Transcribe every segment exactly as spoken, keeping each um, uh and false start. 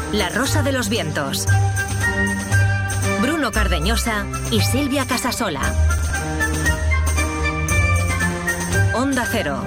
La Rosa de los Vientos. Bruno Cardeñosa y Silvia Casasola. Onda Cero.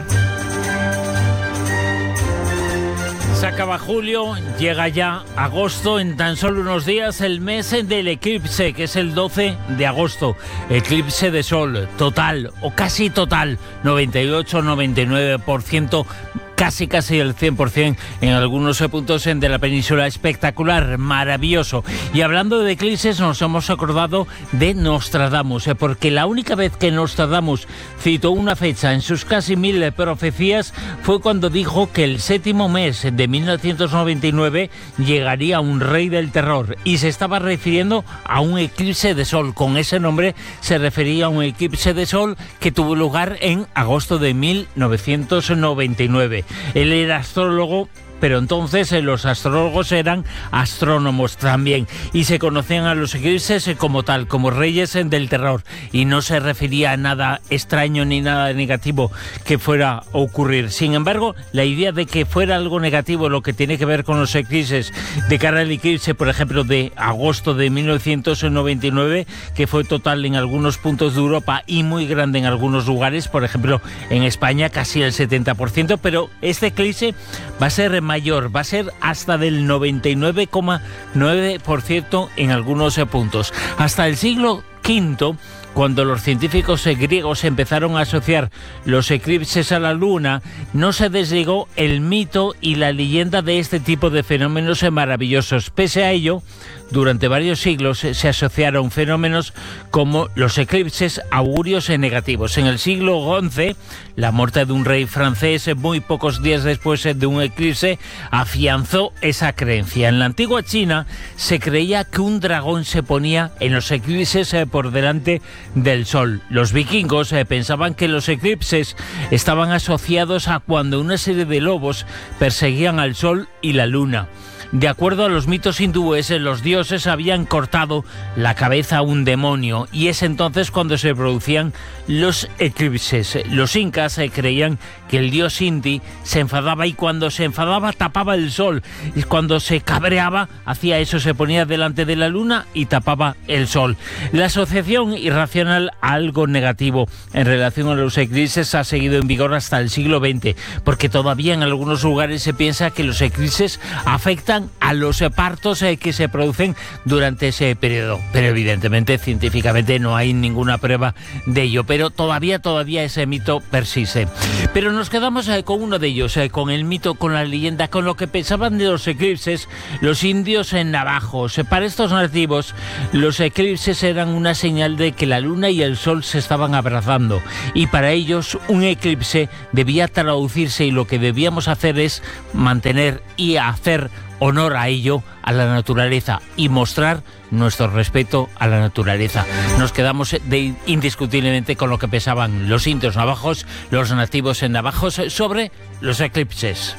Se acaba julio, llega ya agosto, en tan solo unos días el mes del eclipse, que es el doce de agosto. Eclipse de sol, total o casi total, noventa y ocho a noventa y nueve por ciento, casi casi el cien por ciento en algunos puntos de la península. Espectacular, maravilloso. Y hablando de eclipses, nos hemos acordado de Nostradamus, porque la única vez que Nostradamus citó una fecha en sus casi mil profecías fue cuando dijo que el séptimo mes de mil novecientos noventa y nueve llegaría un rey del terror, y se estaba refiriendo a un eclipse de sol. Con ese nombre se refería a un eclipse de sol que tuvo lugar en agosto de mil novecientos noventa y nueve. Él era astrólogo, pero entonces eh, los astrólogos eran astrónomos también, y se conocían a los eclipses como tal, como reyes del terror, y no se refería a nada extraño ni nada negativo que fuera a ocurrir. Sin embargo, la idea de que fuera algo negativo lo que tiene que ver con los eclipses de cara al eclipse, por ejemplo, de agosto de mil novecientos noventa y nueve, que fue total en algunos puntos de Europa y muy grande en algunos lugares, por ejemplo, en España casi el setenta por ciento, pero este eclipse va a ser mayor, va a ser hasta del noventa y nueve coma nueve por ciento en algunos puntos. Hasta el siglo quinto, cuando los científicos griegos empezaron a asociar los eclipses a la luna, no se desligó el mito y la leyenda de este tipo de fenómenos maravillosos. Pese a ello, durante varios siglos se asociaron fenómenos como los eclipses augurios negativos. En el siglo once, la muerte de un rey francés, muy pocos días después de un eclipse, afianzó esa creencia. En la antigua China se creía que un dragón se ponía en los eclipses por delante del sol. Los vikingos eh, pensaban que los eclipses estaban asociados a cuando una serie de lobos perseguían al sol y la luna. De acuerdo a los mitos hindúes, los dioses habían cortado la cabeza a un demonio, y es entonces cuando se producían los eclipses. Los incas eh, creían que el dios Inti se enfadaba, y cuando se enfadaba tapaba el sol, y cuando se cabreaba hacía eso, se ponía delante de la luna y tapaba el sol. La asociación irracional a algo negativo en relación a los eclipses ha seguido en vigor hasta el siglo veinte, porque todavía en algunos lugares se piensa que los eclipses afectan a los partos eh, que se producen durante ese periodo, pero evidentemente científicamente no hay ninguna prueba de ello, pero todavía todavía ese mito persiste. Pero nos quedamos eh, con uno de ellos, eh, con el mito, con la leyenda, con lo que pensaban de los eclipses los indios en navajos. Para estos nativos, los eclipses eran una señal de que la luna y el sol se estaban abrazando, y para ellos un eclipse debía traducirse, y lo que debíamos hacer es mantener y hacer honor a ello, a la naturaleza, y mostrar nuestro respeto a la naturaleza. Nos quedamos de, indiscutiblemente con lo que pensaban los indios navajos, los nativos en navajos, sobre los eclipses.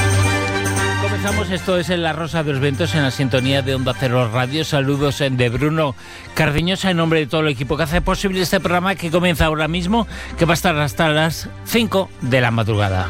Comenzamos, esto es en La Rosa de los Vientos, en la sintonía de Onda Cero Radio. Saludos de Bruno Cardeñosa en nombre de todo el equipo que hace posible este programa, que comienza ahora mismo, que va a estar hasta las cinco de la madrugada.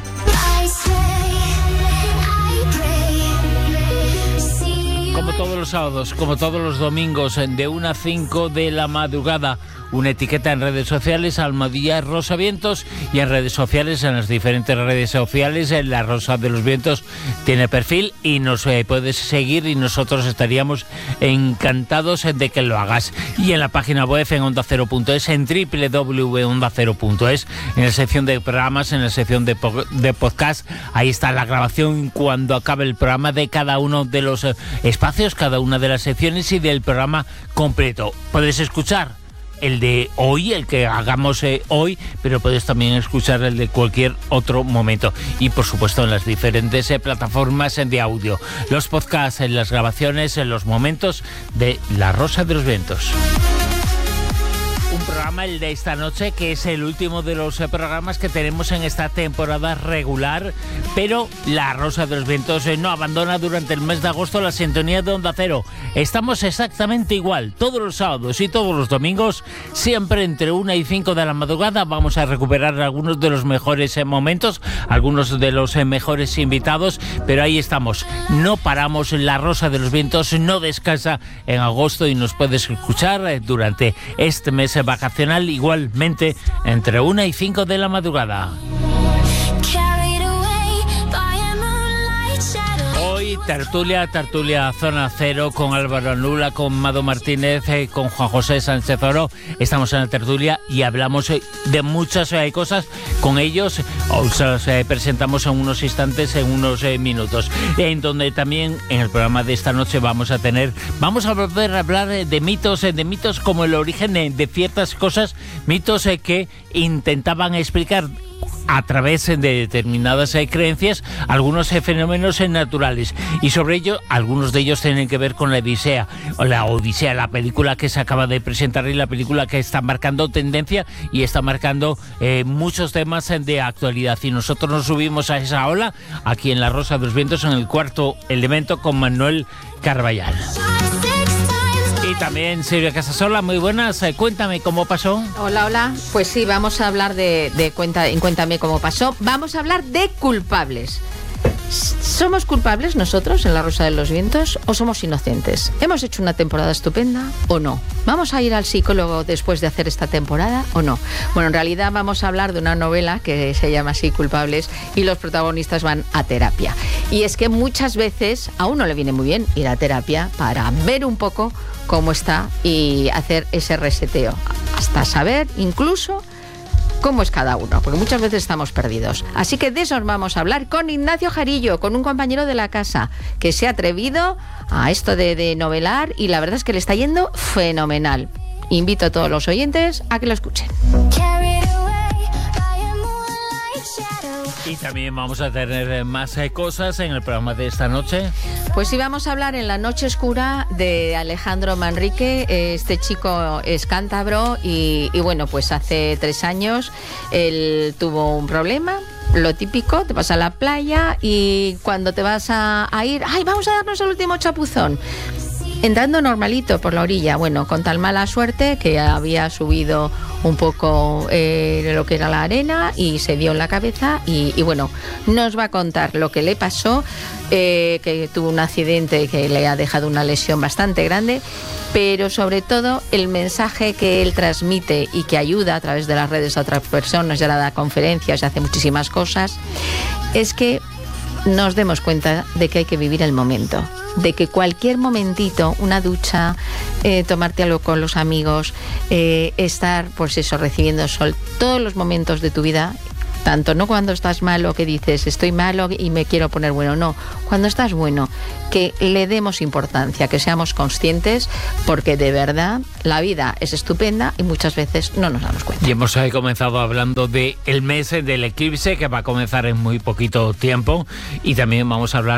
Como todos los sábados, como todos los domingos, de una a cinco de la madrugada, una etiqueta en redes sociales, Almohadilla Rosa Vientos, y en redes sociales, en las diferentes redes sociales, en La Rosa de los Vientos tiene perfil y nos eh, puedes seguir, y nosotros estaríamos encantados de que lo hagas. Y en la página web, en onda cero punto es, en doble u doble u doble u punto onda cero punto es, en la sección de programas, en la sección de, po de podcast, ahí está la grabación cuando acabe el programa de cada uno de los eh, espacios, cada una de las secciones y del programa completo. Puedes escuchar el de hoy, el que hagamos eh, hoy, pero puedes también escuchar el de cualquier otro momento. Y por supuesto en las diferentes eh, plataformas de audio, los podcasts, en las grabaciones, en los momentos de La Rosa de los Vientos. Un programa programa, el de esta noche, que es el último de los programas que tenemos en esta temporada regular, pero La Rosa de los Vientos no abandona durante el mes de agosto la sintonía de Onda Cero. Estamos exactamente igual, todos los sábados y todos los domingos, siempre entre una y cinco de la madrugada. Vamos a recuperar algunos de los mejores momentos, algunos de los mejores invitados, pero ahí estamos, no paramos. La Rosa de los Vientos no descansa en agosto y nos puedes escuchar durante este mes vacacional igualmente entre una y cinco de la madrugada. Hoy tertulia, tertulia Zona Cero con Álvaro Nula, con Mado Martínez, eh, con Juan José Sánchez Oro. Estamos en la tertulia y hablamos eh, de muchas eh, cosas con ellos. Os los eh, presentamos en unos instantes, en unos eh, minutos. En donde también en el programa de esta noche vamos a tener, vamos a volver a hablar eh, de mitos, eh, de mitos como el origen eh, de ciertas cosas, mitos eh, que intentaban explicar a través de determinadas eh, creencias algunos eh, fenómenos eh, naturales, y sobre ello algunos de ellos tienen que ver con la Odisea, o la Odisea, la película que se acaba de presentar y la película que está marcando tendencia y está marcando eh, muchos temas eh, de actualidad, y nosotros nos subimos a esa ola aquí en La Rosa de los Vientos en el Cuarto Elemento con Manuel Carballal. Y también Silvia Casasola, muy buenas. Cuéntame cómo pasó. Hola, hola. Pues sí, vamos a hablar de, de cuenta, en Cuéntame cómo pasó. Vamos a hablar de culpables. ¿Somos culpables nosotros en La Rosa de los Vientos o somos inocentes? ¿Hemos hecho una temporada estupenda o no? ¿Vamos a ir al psicólogo después de hacer esta temporada o no? Bueno, en realidad vamos a hablar de una novela que se llama así, Culpables, y los protagonistas van a terapia. Y es que muchas veces a uno le viene muy bien ir a terapia para ver un poco cómo está y hacer ese reseteo, hasta saber incluso cómo es cada uno, porque muchas veces estamos perdidos. Así que de eso vamos a hablar con Ignacio Jarillo, con un compañero de la casa que se ha atrevido a esto de, de novelar, y la verdad es que le está yendo fenomenal. Invito a todos los oyentes a que lo escuchen. Y también vamos a tener más eh, cosas en el programa de esta noche. Pues sí, vamos a hablar en La Noche Oscura de Alejandro Manrique. Este chico es cántabro y, y bueno, pues hace tres años él tuvo un problema. Lo típico, te vas a la playa y cuando te vas a, a ir, ¡ay, vamos a darnos el último chapuzón! Entrando normalito por la orilla, bueno, con tal mala suerte que había subido un poco eh, lo que era la arena y se dio en la cabeza y, y bueno, nos va a contar lo que le pasó, eh, que tuvo un accidente que le ha dejado una lesión bastante grande, pero sobre todo el mensaje que él transmite y que ayuda a través de las redes a otras personas, ya da conferencias y hace muchísimas cosas, es que nos demos cuenta de que hay que vivir el momento, de que cualquier momentito, una ducha, eh, tomarte algo con los amigos, eh, estar, pues eso, recibiendo sol, todos los momentos de tu vida, tanto no cuando estás malo que dices estoy malo y me quiero poner bueno, no, cuando estás bueno, que le demos importancia, que seamos conscientes, porque de verdad la vida es estupenda y muchas veces no nos damos cuenta. Y hemos eh, comenzado hablando del mes del eclipse, que va a comenzar en muy poquito tiempo, y también vamos a hablar